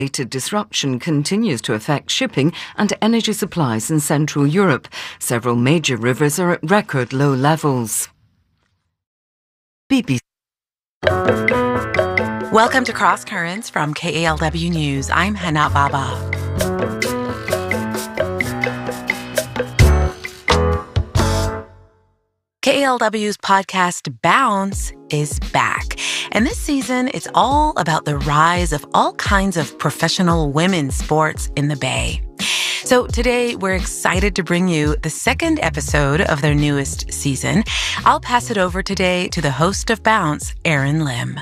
Disruption continues to affect shipping and energy supplies in Central Europe. Several major rivers are at record low levels. BBC. Welcome to Cross Currents from KALW News. I'm Hana Baba. KALW's podcast Bounce is back. And this season, it's all about the rise of all kinds of professional women's sports in the Bay. So today, we're excited to bring you the second episode of their newest season. I'll pass it over today to the host of Bounce, Erin Lim.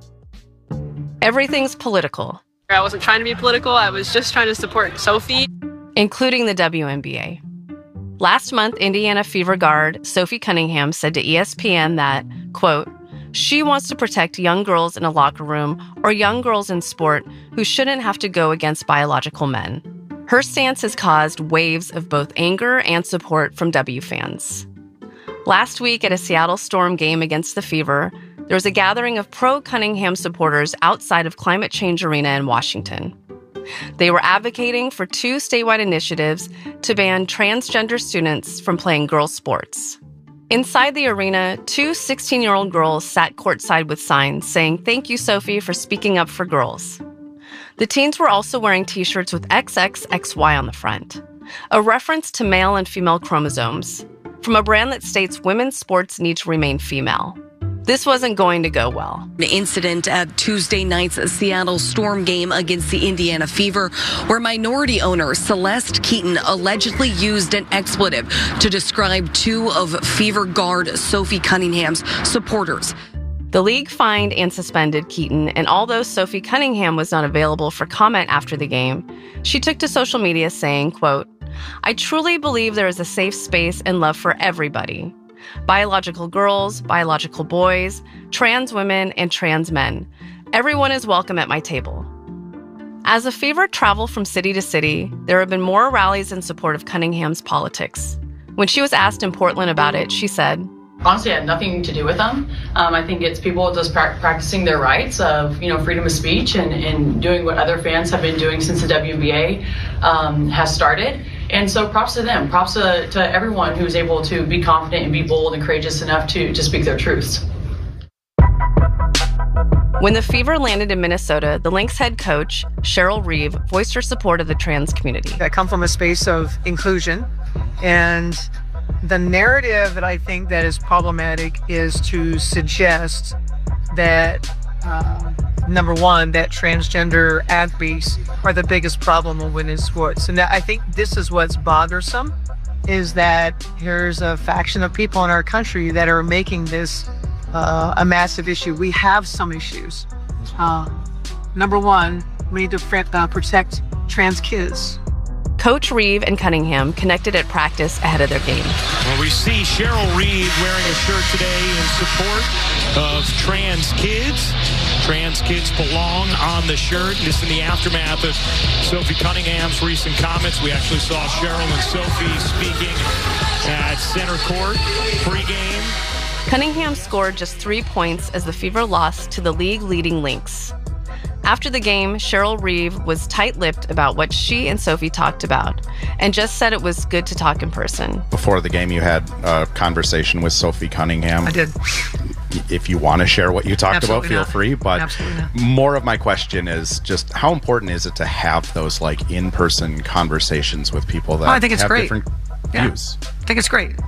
Everything's political. I wasn't trying to be political. I was just trying to support Sophie. Including the WNBA. Last month, Indiana Fever guard Sophie Cunningham said to ESPN that, quote, she wants to protect young girls in a locker room or young girls in sport who shouldn't have to go against biological men. Her stance has caused waves of both anger and support from W fans. Last week at a Seattle Storm game against the Fever, there was a gathering of pro-Cunningham supporters outside of Climate Change Arena in Washington. They were advocating for 2 statewide initiatives to ban transgender students from playing girls' sports. Inside the arena, 2 16-year-old girls sat courtside with signs saying, "Thank you, Sophie, for speaking up for girls." The teens were also wearing T-shirts with XXXY on the front, a reference to male and female chromosomes, from a brand that states women's sports need to remain female. This wasn't going to go well. An incident at Tuesday night's Seattle Storm game against the Indiana Fever, where minority owner Celeste Keaton allegedly used an expletive to describe 2 of Fever guard Sophie Cunningham's supporters. The league fined and suspended Keaton, and although Sophie Cunningham was not available for comment after the game, she took to social media saying, quote, "I truly believe there is a safe space and love for everybody. Biological girls, biological boys, trans women, and trans men. Everyone is welcome at my table." As the Fever traveled from city to city, there have been more rallies in support of Cunningham's politics. When she was asked in Portland about it, she said, honestly, it had nothing to do with them. I think it's people just practicing their rights of, freedom of speech and doing what other fans have been doing since the WNBA has started. And so props to them. Props to everyone who's able to be confident and be bold and courageous enough to speak their truths. When the Fever landed in Minnesota, the Lynx head coach, Cheryl Reeve, voiced her support of the trans community. I come from a space of inclusion, and the narrative that I think that is problematic is to suggest that, number one, that transgender athletes are the biggest problem in women's sports. And I think this is what's bothersome, is that here's a faction of people in our country that are making this a massive issue. We have some issues. Number one, we need to protect trans kids. Coach Reeve and Cunningham connected at practice ahead of their game. Well, we see Cheryl Reeve wearing a shirt today in support of trans kids. Trans kids belong on the shirt. This in the aftermath of Sophie Cunningham's recent comments. We actually saw Cheryl and Sophie speaking at center court pregame. Cunningham scored just 3 points as the Fever lost to the league-leading Lynx. After the game, Cheryl Reeve was tight-lipped about what she and Sophie talked about and just said it was good to talk in person. Before the game, you had a conversation with Sophie Cunningham. I did. If you want to share what you talked about, feel free. But more of my question is just how important is it to have those in-person conversations with people that I think it's have great. different views? I think it's great.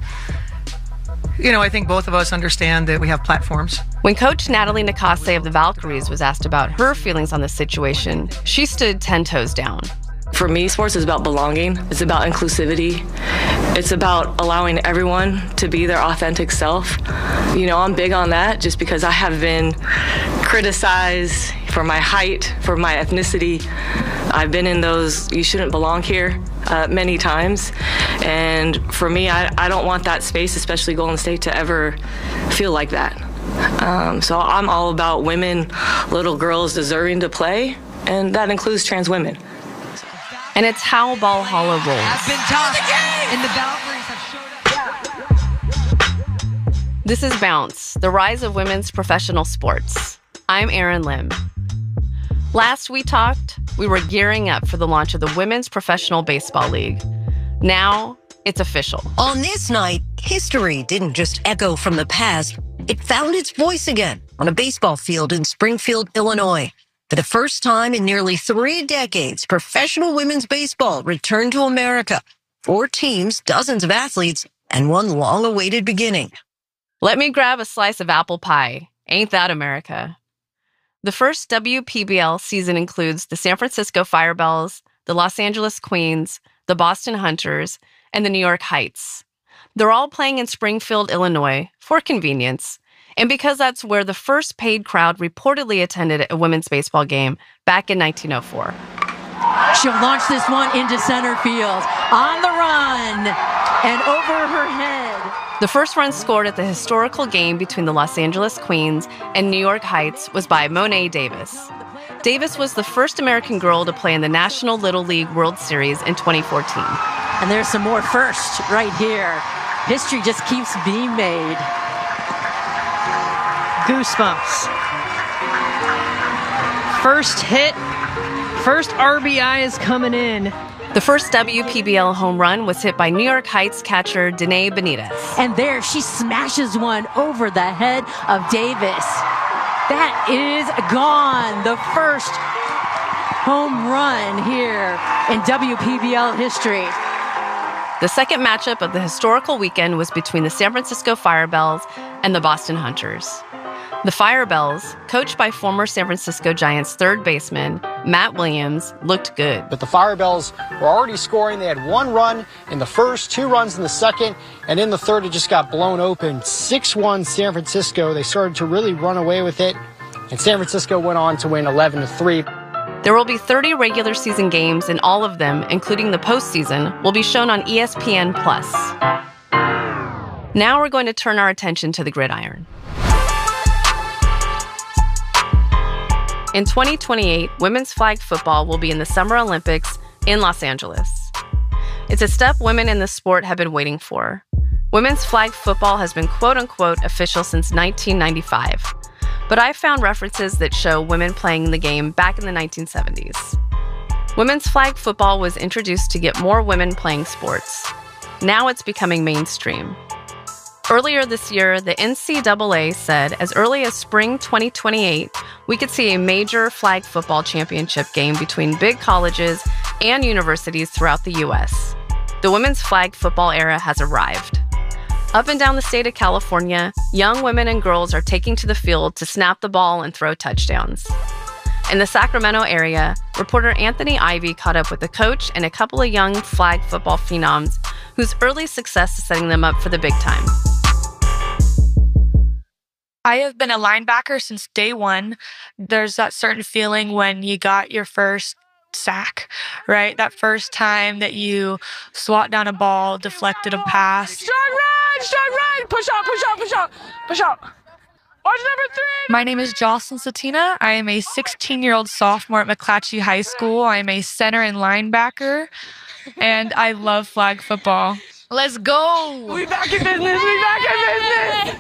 I think both of us understand that we have platforms. When Coach Natalie Nakase of the Valkyries was asked about her feelings on the situation, she stood 10 toes down. For me, sports is about belonging. It's about inclusivity. It's about allowing everyone to be their authentic self. I'm big on that just because I have been criticized for my height, for my ethnicity. I've been in those "you shouldn't belong here" many times. And for me, I don't want that space, especially Golden State, to ever feel like that. So I'm all about women, little girls deserving to play, and that includes trans women. And it's how Valhalla rolls. Has been tough, and the Valkyries have showed up. This is Bounce, the rise of women's professional sports. I'm Erin Lim. Last we talked, we were gearing up for the launch of the Women's Professional Baseball League. Now, it's official. On this night, history didn't just echo from the past. It found its voice again on a baseball field in Springfield, Illinois. For the first time in nearly 3 decades, professional women's baseball returned to America. 4 teams, dozens of athletes, and one long-awaited beginning. Let me grab a slice of apple pie. Ain't that America? The first WPBL season includes the San Francisco Firebells, the Los Angeles Queens, the Boston Hunters, and the New York Heights. They're all playing in Springfield, Illinois, for convenience, and because that's where the first paid crowd reportedly attended a women's baseball game back in 1904. She'll launch this one into center field, on the run, and over her head. The first run scored at the historical game between the Los Angeles Queens and New York Heights was by Monet Davis. Davis was the first American girl to play in the National Little League World Series in 2014. And there's some more firsts right here. History just keeps being made. Goosebumps. First hit, first RBI is coming in. The first WPBL home run was hit by New York Heights catcher Danae Benitez. And there she smashes one over the head of Davis. That is gone. The first home run here in WPBL history. The second matchup of the historical weekend was between the San Francisco Firebells and the Boston Hunters. The Firebells, coached by former San Francisco Giants third baseman Matt Williams, looked good. But the Firebells were already scoring. They had 1 run in the first, 2 runs in the second, and in the third it just got blown open. 6-1 San Francisco. They started to really run away with it, and San Francisco went on to win 11-3. There will be 30 regular season games, and all of them, including the postseason, will be shown on ESPN+. Now we're going to turn our attention to the gridiron. In 2028, women's flag football will be in the Summer Olympics in Los Angeles. It's a step women in the sport have been waiting for. Women's flag football has been quote-unquote official since 1995. But I found references that show women playing the game back in the 1970s. Women's flag football was introduced to get more women playing sports. Now it's becoming mainstream. Earlier this year, the NCAA said as early as spring 2028, we could see a major flag football championship game between big colleges and universities throughout the U.S. The women's flag football era has arrived. Up and down the state of California, young women and girls are taking to the field to snap the ball and throw touchdowns. In the Sacramento area, reporter Anthony Ivey caught up with the coach and a couple of young flag football phenoms whose early success is setting them up for the big time. I have been a linebacker since day one. There's that certain feeling when you got your first sack, right? That first time that you swat down a ball, deflected a pass. Strong run, push up. Watch number 3. My name is Jocelyn Satina. I am a 16-year-old sophomore at McClatchy High School. I am a center and linebacker, and I love flag football. Let's go. We back in business.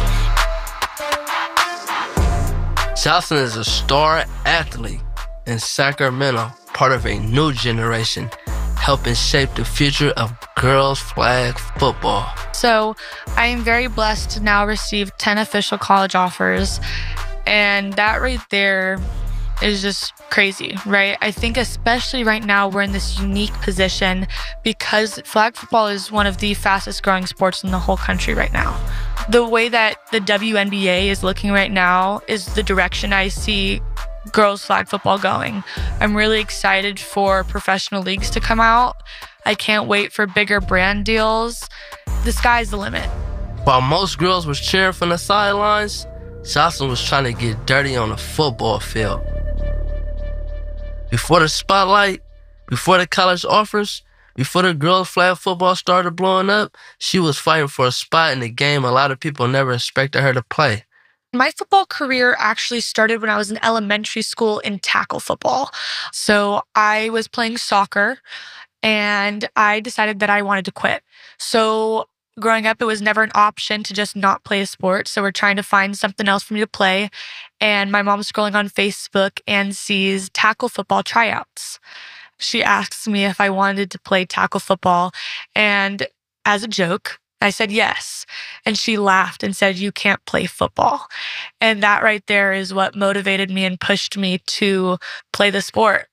Jocelyn is a star athlete in Sacramento, part of a new generation, helping shape the future of girls flag football. So I am very blessed to now receive 10 official college offers. And that right there is just crazy, right? I think especially right now we're in this unique position because flag football is one of the fastest growing sports in the whole country right now. The way that the WNBA is looking right now is the direction I see girls flag football going. I'm really excited for professional leagues to come out. I can't wait for bigger brand deals. The sky's the limit. While most girls were cheering from the sidelines, Jocelyn was trying to get dirty on the football field. Before the spotlight, before the college offers, before the girls flag football started blowing up, she was fighting for a spot in the game a lot of people never expected her to play. My football career actually started when I was in elementary school in tackle football. So I was playing soccer and I decided that I wanted to quit. So growing up, it was never an option to just not play a sport. So we're trying to find something else for me to play. And my mom's scrolling on Facebook and sees tackle football tryouts. She asks me if I wanted to play tackle football. And as a joke, I said yes. And she laughed and said, "You can't play football." And that right there is what motivated me and pushed me to play the sport.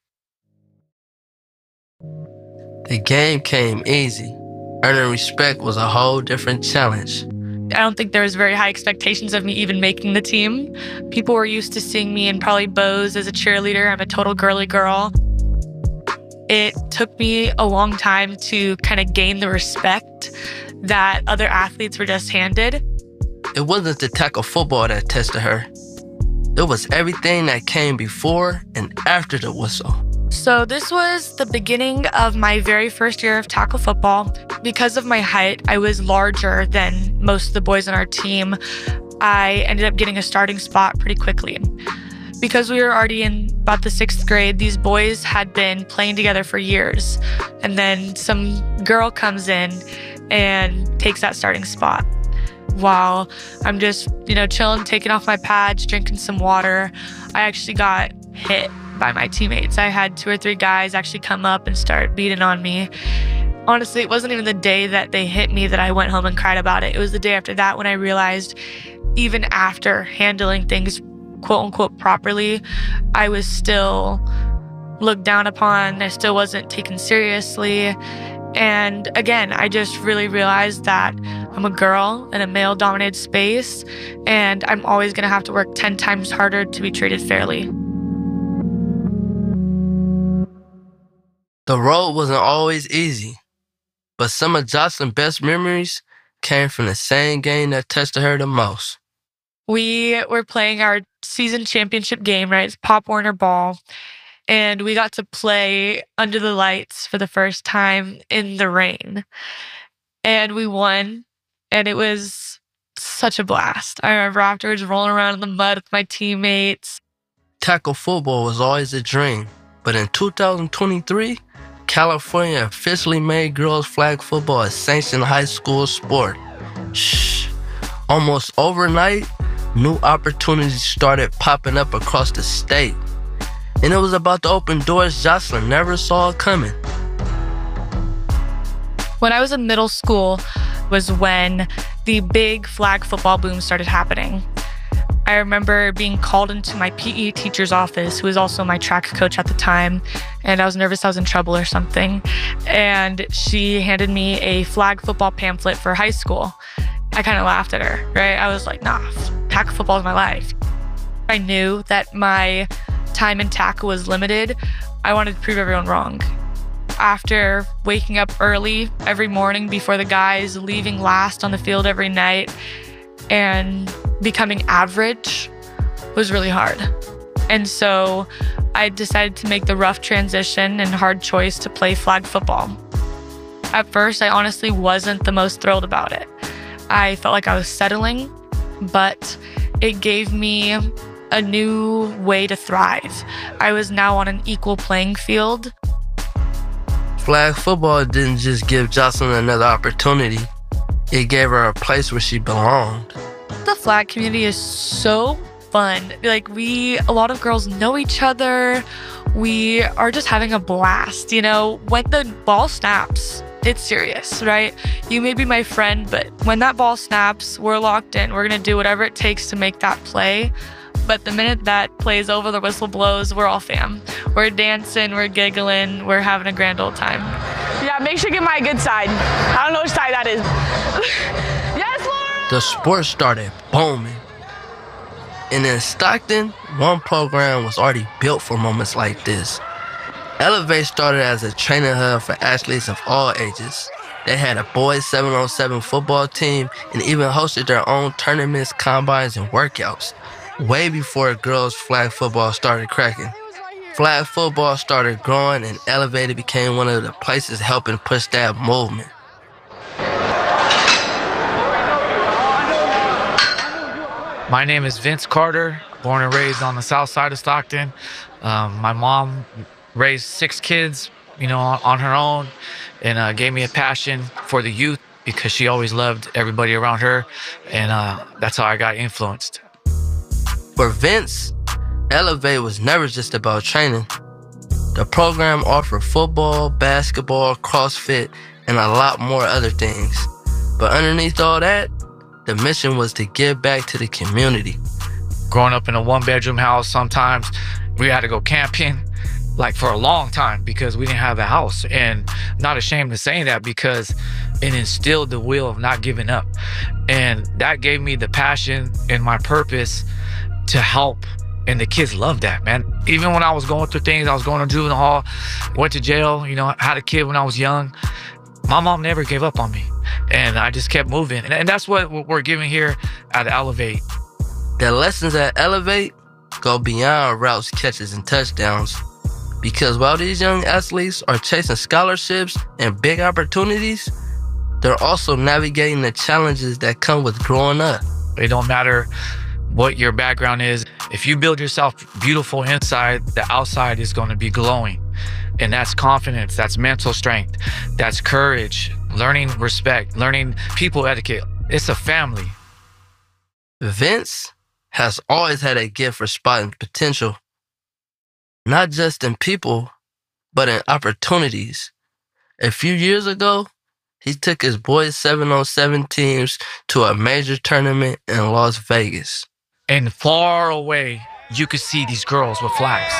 The game came easy. Earning respect was a whole different challenge. I don't think there was very high expectations of me even making the team. People were used to seeing me in probably Bose as a cheerleader. I'm a total girly girl. It took me a long time to kind of gain the respect that other athletes were just handed. It wasn't the tackle football that tested her. It was everything that came before and after the whistle. So this was the beginning of my very first year of tackle football. Because of my height, I was larger than most of the boys on our team. I ended up getting a starting spot pretty quickly. Because we were already in about the 6th grade, these boys had been playing together for years. And then some girl comes in and takes that starting spot. While I'm just, chilling, taking off my pads, drinking some water, I actually got hit by my teammates. I had 2 or 3 guys actually come up and start beating on me. Honestly, it wasn't even the day that they hit me that I went home and cried about it. It was the day after that when I realized, even after handling things quote unquote properly, I was still looked down upon. I still wasn't taken seriously. And again, I just really realized that I'm a girl in a male-dominated space, and I'm always going to have to work 10 times harder to be treated fairly. The road wasn't always easy, but some of Jocelyn's best memories came from the same game that tested her the most. We were playing our season championship game, right? It's Pop Warner Ball. And we got to play under the lights for the first time in the rain. And we won. And it was such a blast. I remember afterwards rolling around in the mud with my teammates. Tackle football was always a dream. But in 2023, California officially made girls flag football a sanctioned high school sport. Almost overnight, new opportunities started popping up across the state. And it was about to open doors Jocelyn never saw coming. When I was in middle school was when the big flag football boom started happening. I remember being called into my PE teacher's office, who was also my track coach at the time, and I was nervous I was in trouble or something. And she handed me a flag football pamphlet for high school. I kind of laughed at her, right? I was like, nah, tackle football is my life. I knew that my time in tackle was limited. I wanted to prove everyone wrong. After waking up early every morning before the guys, leaving last on the field every night, and becoming average was really hard. And so I decided to make the rough transition and hard choice to play flag football. At first, I honestly wasn't the most thrilled about it. I felt like I was settling, but it gave me a new way to thrive. I was now on an equal playing field. Flag football didn't just give Jocelyn another opportunity. It gave her a place where she belonged. The flag community is so fun. A lot of girls know each other. We are just having a blast. When the ball snaps, it's serious, right? You may be my friend, but when that ball snaps, we're locked in. We're going to do whatever it takes to make that play. But the minute that play's over, the whistle blows, we're all fam. We're dancing, we're giggling, we're having a grand old time. Yeah, make sure you get my good side. I don't know which side that is. Yes, Laura! The sport started booming. And in Stockton, one program was already built for moments like this. Elevate started as a training hub for athletes of all ages. They had a boys 7-on-7 football team and even hosted their own tournaments, combines, and workouts. Way before girls flag football started cracking. Flag football started growing and Elevated became one of the places helping push that movement. My name is Vince Carter, born and raised on the south side of Stockton. My mom raised 6 kids, on her own, and gave me a passion for the youth because she always loved everybody around her, and that's how I got influenced. For Vince, Elevate was never just about training. The program offered football, basketball, CrossFit, and a lot more other things. But underneath all that, the mission was to give back to the community. Growing up in a one-bedroom house, sometimes we had to go camping like for a long time because we didn't have a house. And not ashamed of saying that because it instilled the will of not giving up. And that gave me the passion and my purpose to help. And the kids loved that, man. Even when I was going through things, I was going to juvenile hall, went to jail, you know, had a kid when I was young. My mom never gave up on me. And I just kept moving. And that's what we're giving here at Elevate. The lessons at Elevate go beyond routes, catches, and touchdowns. Because while these young athletes are chasing scholarships and big opportunities, they're also navigating the challenges that come with growing up. It don't matter what your background is. If you build yourself beautiful inside, the outside is going to be glowing. And that's confidence, that's mental strength, that's courage, learning respect, learning people etiquette. It's a family. Vince has always had a gift for spotting potential, not just in people, but in opportunities. A few years ago, he took his boys 7-on-7 teams to a major tournament in Las Vegas. And far away, you could see these girls with flags.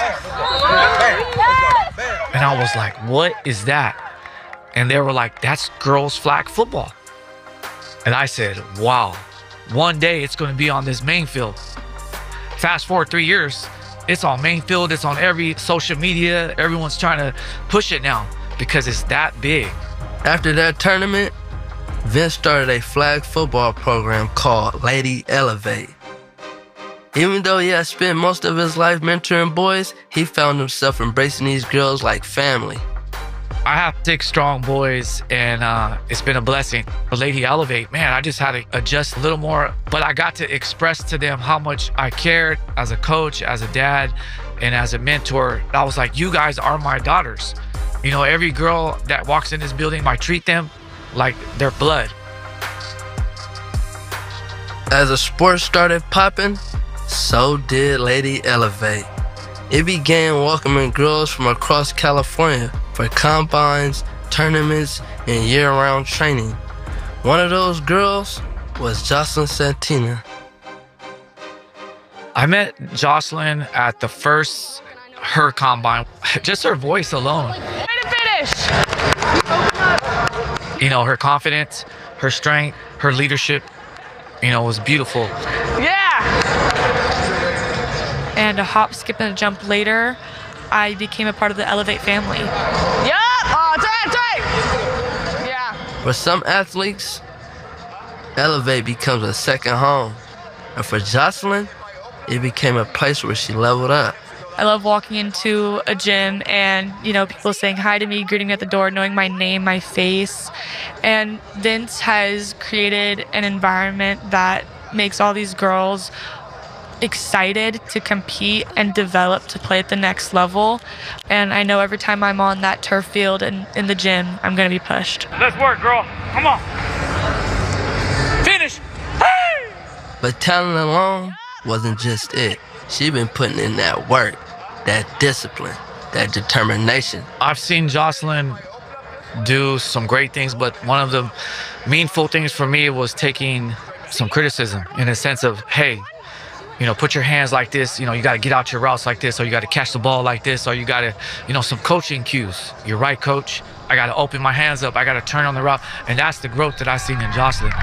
And I was like, what is that? And they were like, that's girls flag football. And I said, wow, one day it's going to be on this main field. Fast forward 3 years, it's on main field, it's on every social media. Everyone's trying to push it now because it's that big. After that tournament, Vince started a flag football program called Lady Elevate. Even though he had spent most of his life mentoring boys, he found himself embracing these girls like family. I have 6 strong boys, and it's been a blessing. Lady Elevate, man, I just had to adjust a little more, but I got to express to them how much I cared as a coach, as a dad, and as a mentor. I was like, you guys are my daughters. You know, every girl that walks in this building, I treat them like their blood. As the sport started popping, so did Lady Elevate. It began welcoming girls from across California for combines, tournaments, and year-round training. One of those girls was Jocelyn Santina. I met Jocelyn at the first her combine. Just her voice alone. Way to finish! You know, her confidence, her strength, her leadership, you know, was beautiful. Yeah! And a hop, skip, and a jump later, I became a part of the Elevate family. Yup! Oh, that's right! Yeah. For some athletes, Elevate becomes a second home. And for Jocelyn, it became a place where she leveled up. I love walking into a gym and, you know, people saying hi to me, greeting me at the door, knowing my name, my face. And Vince has created an environment that makes all these girls excited to compete and develop to play at the next level. And I know every time I'm on that turf field and in the gym, I'm going to be pushed. Let's work, girl. Come on. Finish. Hey! But talent alone wasn't just it. She'd been putting in that work, that discipline, that determination. I've seen Jocelyn do some great things, but one of the meaningful things for me was taking some criticism in a sense of, hey, you know, put your hands like this, you know, you got to get out your routes like this, or you got to catch the ball like this, or you got to, you know, some coaching cues. You're right, coach. I got to open my hands up. I got to turn on the route. And that's the growth that I've seen in Jocelyn.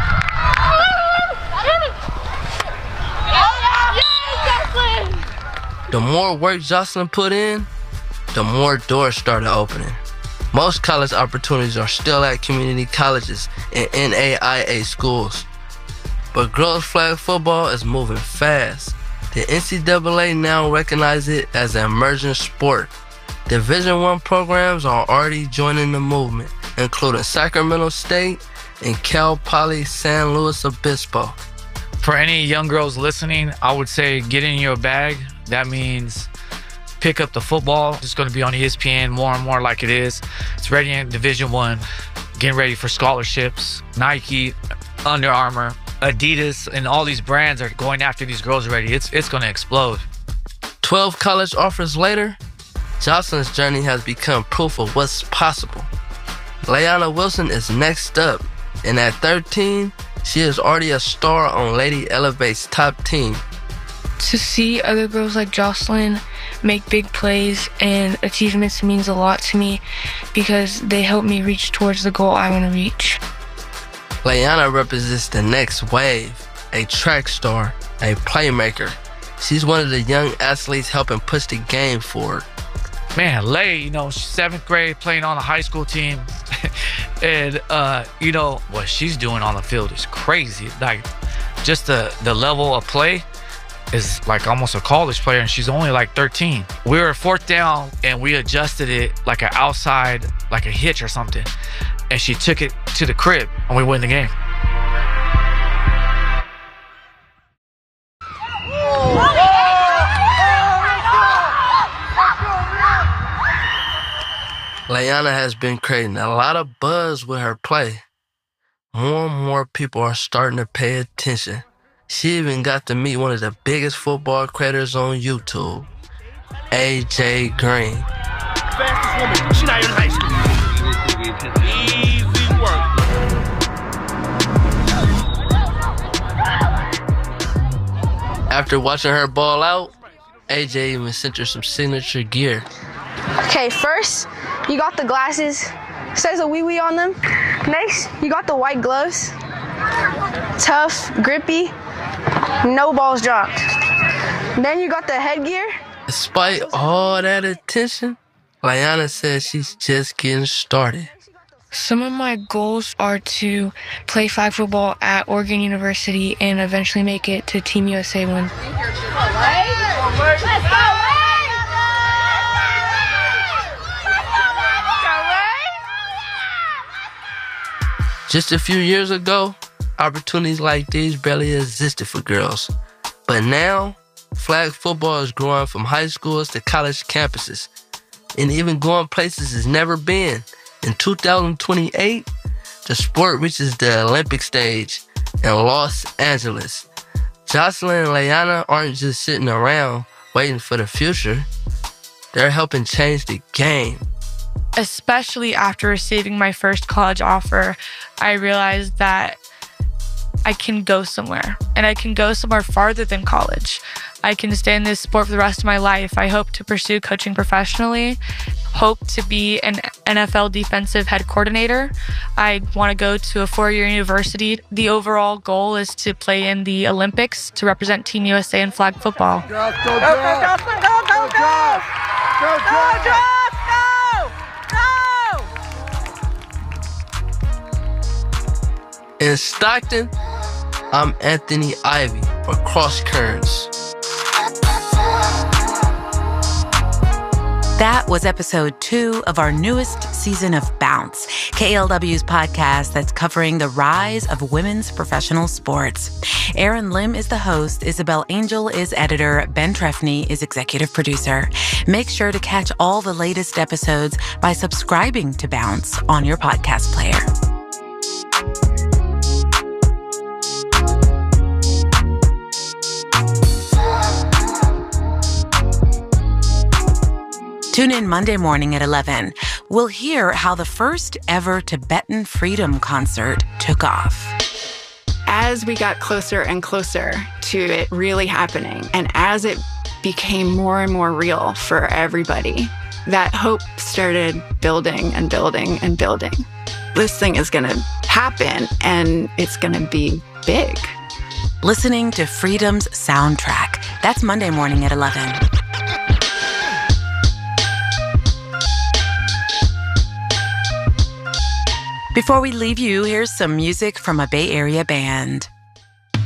The more work Jocelyn put in, the more doors started opening. Most college opportunities are still at community colleges and NAIA schools. But girls flag football is moving fast. The NCAA now recognizes it as an emerging sport. Division I programs are already joining the movement, including Sacramento State and Cal Poly San Luis Obispo. For any young girls listening, I would say get in your bag. That means pick up the football. It's going to be on ESPN more and more like it is. It's ready in Division I. getting ready for scholarships. Nike, Under Armour, Adidas, and all these brands are going after these girls already. It's going to explode. 12 college offers later, Jocelyn's journey has become proof of what's possible. Leanna Wilson is next up, and at 13, she is already a star on Lady Elevate's top team. To see other girls like Jocelyn make big plays and achievements means a lot to me because they help me reach towards the goal I want to reach. Leanna represents the next wave, a track star, a playmaker. She's one of the young athletes helping push the game forward. Man, Lay, she's 7th grade playing on a high school team. And, what she's doing on the field is crazy. Like, just the level of play is like almost a college player, and she's only like 13. We were 4th down, and we adjusted it like an outside, like a hitch or something. And she took it to the crib, and we win the game. Leanna has been creating a lot of buzz with her play. More and more people are starting to pay attention. She even got to meet one of the biggest football creators on YouTube, AJ Green. Fastest woman. She's not even in high school. Easy work. After watching her ball out, AJ even sent her some signature gear. Okay, first, you got the glasses. Says a wee-wee on them. Next, you got the white gloves. Tough, grippy, no balls dropped. Then you got the headgear. Despite all that attention, Leanna says she's just getting started. Some of my goals are to play flag football at Oregon University and eventually make it to Team USA win. Just a few years ago, opportunities like these barely existed for girls. But now, flag football is growing from high schools to college campuses, and even going places it's never been. In 2028, the sport reaches the Olympic stage in Los Angeles. Jocelyn and Leanna aren't just sitting around waiting for the future. They're helping change the game. Especially after receiving my first college offer, I realized that I can go somewhere, and I can go somewhere farther than college. I can stay in this sport for the rest of my life. I hope to pursue coaching professionally, hope to be an NFL defensive head coordinator. I want to go to a 4-year university. The overall goal is to play in the Olympics to represent Team USA in flag football. Go, go, go, go, go, go, go, go, go, go, go. In Stockton, I'm Anthony Ivy for Cross Currents. That was episode 2 of our newest season of Bounce, KLW's podcast that's covering the rise of women's professional sports. Erin Lim is the host, Isabel Angel is editor, Ben Trefny is executive producer. Make sure to catch all the latest episodes by subscribing to Bounce on your podcast player. Tune in Monday morning at 11. We'll hear how the first ever Tibetan Freedom concert took off. As we got closer and closer to it really happening, and as it became more and more real for everybody, that hope started building and building and building. This thing is going to happen, and it's going to be big. Listening to Freedom's soundtrack. That's Monday morning at 11. Before we leave you, here's some music from a Bay Area band.